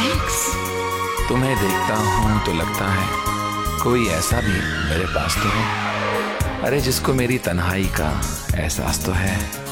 Thanks. तुम्हें देखता हूँ तो लगता है कोई ऐसा भी मेरे पास तो है, अरे जिसको मेरी तन्हाई का एहसास तो है।